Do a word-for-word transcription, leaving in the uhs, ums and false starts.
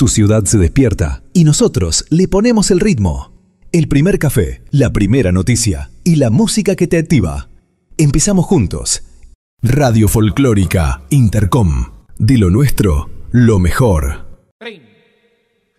Tu ciudad se despierta y nosotros le ponemos el ritmo. El primer café, la primera noticia y la música que te activa. Empezamos juntos. Radio Folclórica Intercom. De lo nuestro, lo mejor. treinta